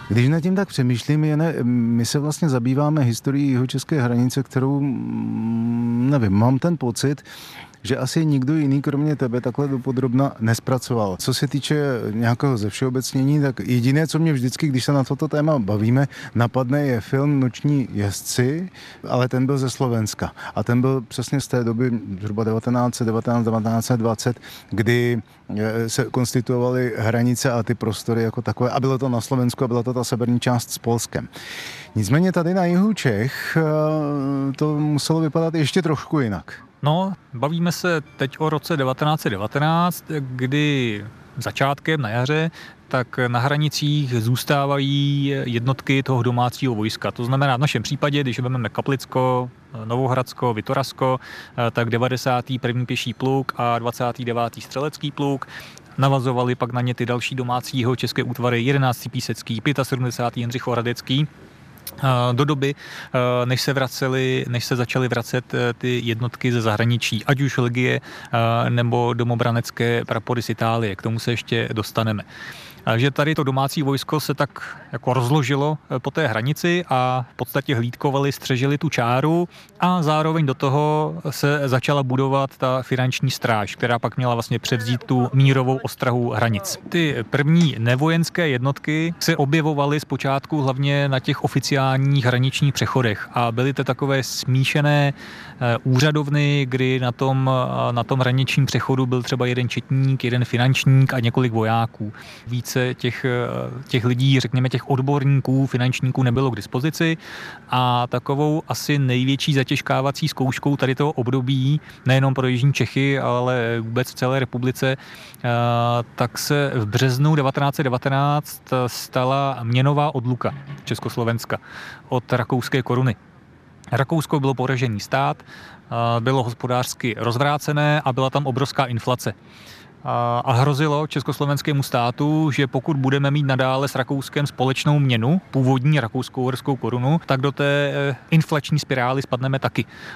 Když nad tím tak přemýšlím, my se vlastně zabýváme historií jihočeské hranice, kterou, nevím, mám ten pocit, že asi nikdo jiný, kromě tebe, takhle dopodrobna nespracoval. Co se týče nějakého zevšeobecnění, tak jediné, co mě vždycky, když se na toto téma bavíme, napadne, je film Noční jezdci, ale ten byl ze Slovenska. A ten byl přesně z té doby, zhruba 1919-1920, kdy se konstituovaly hranice a ty prostory jako takové. A bylo to na Slovensku a byla to ta severní část s Polskem. Nicméně tady na jihu Čech to muselo vypadat ještě trošku jinak. No, bavíme se teď o roce 1919, kdy začátkem na jaře tak na hranicích zůstávají jednotky toho domácího vojska. To znamená v našem případě, když vezmeme Kaplicko, Novohradsko, Vitorazko, tak 91. pěší pluk a 29. střelecký pluk. Navazovali pak na ně ty další domácí české útvary 11. písecký, 75. Jindřichohradecký. Do doby, než se začaly vracet ty jednotky ze zahraničí, ať už legie nebo domobranecké prapory z Itálie. K tomu se ještě dostaneme. Takže tady to domácí vojsko se tak jako rozložilo po té hranici a v podstatě hlídkovali, střežili tu čáru a zároveň do toho se začala budovat ta finanční stráž, která pak měla vlastně převzít tu mírovou ostrahu hranic. Ty první nevojenské jednotky se objevovaly zpočátku hlavně na těch oficiálních hraničních přechodech a byly to takové smíšené úřadovny, kdy na tom hraničním přechodu byl třeba jeden četník, jeden finančník a několik vojáků. Více těch lidí, řekněme těch odborníků, finančníků nebylo k dispozici a takovou asi největší zatěžkávací zkouškou tady toho období, nejenom pro jižní Čechy, ale vůbec v celé republice, tak se v březnu 1919 stala měnová odluka Československa od rakouské koruny. Rakousko bylo poražený stát, bylo hospodářsky rozvrácené a byla tam obrovská inflace. A hrozilo československému státu, že pokud budeme mít nadále s Rakouskem společnou měnu, původní rakouskou-uherskou korunu, tak do té inflační spirály spadneme taky.